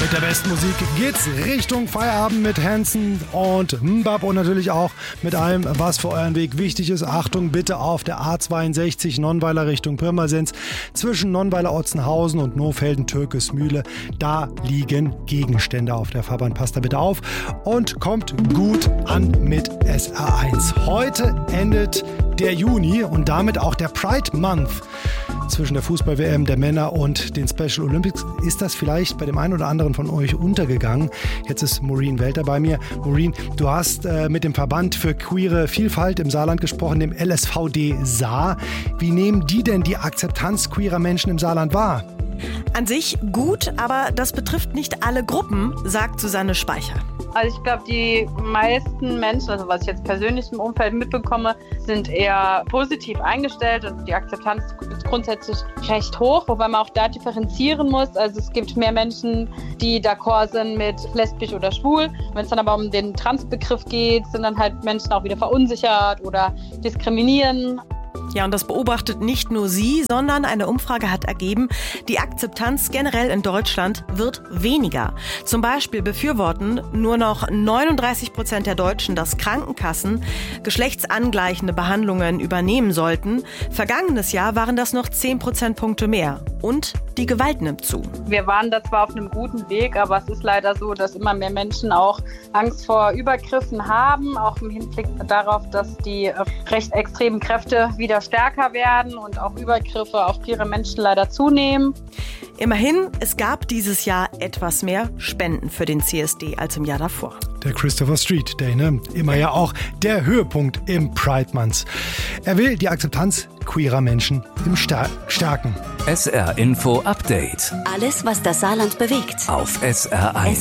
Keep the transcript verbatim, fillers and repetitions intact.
Mit der besten Musik geht's Richtung Feierabend mit Hanson und Mbap und natürlich auch mit allem, was für euren Weg wichtig ist. Achtung bitte auf der A zweiundsechzig Nonnweiler Richtung Pirmasens zwischen Nonnweiler Otzenhausen und Nofelden-Türkesmühle. Da liegen Gegenstände auf der Fahrbahn. Passt da bitte auf und kommt gut an mit S R eins. Heute endet der Juni und damit auch der Pride Month. Zwischen der Fußball-W M der Männer und den Special Olympics ist das vielleicht bei dem einen oder anderen von euch untergegangen. Jetzt ist Maureen Welter bei mir. Maureen, du hast äh, mit dem Verband für queere Vielfalt im Saarland gesprochen, dem L S V D Saar. Wie nehmen die denn die Akzeptanz queerer Menschen im Saarland wahr? An sich gut, aber das betrifft nicht alle Gruppen, sagt Susanne Speicher. Also ich glaube, die meisten Menschen, also was ich jetzt persönlich im Umfeld mitbekomme, sind eher positiv eingestellt. Also die Akzeptanz ist grundsätzlich recht hoch, wobei man auch da differenzieren muss. Also es gibt mehr Menschen, die d'accord sind mit lesbisch oder schwul. Wenn es dann aber um den Transbegriff geht, sind dann halt Menschen auch wieder verunsichert oder diskriminieren. Ja, und das beobachtet nicht nur sie, sondern eine Umfrage hat ergeben, die Akzeptanz generell in Deutschland wird weniger. Zum Beispiel befürworten nur noch neununddreißig Prozent der Deutschen, dass Krankenkassen geschlechtsangleichende Behandlungen übernehmen sollten. Vergangenes Jahr waren das noch zehn Prozentpunkte mehr. Und die Gewalt nimmt zu. Wir waren da zwar auf einem guten Weg, aber es ist leider so, dass immer mehr Menschen auch Angst vor Übergriffen haben, auch im Hinblick darauf, dass die rechtsextremen Kräfte wieder stärker werden und auch Übergriffe auf queere Menschen leider zunehmen. Immerhin, es gab dieses Jahr etwas mehr Spenden für den C S D als im Jahr davor. Der Christopher Street Day, ne? Immer ja auch der Höhepunkt im Pride Month. Er will die Akzeptanz queerer Menschen im Star- stärken. S R Info Update. Alles, was das Saarland bewegt. Auf S R eins.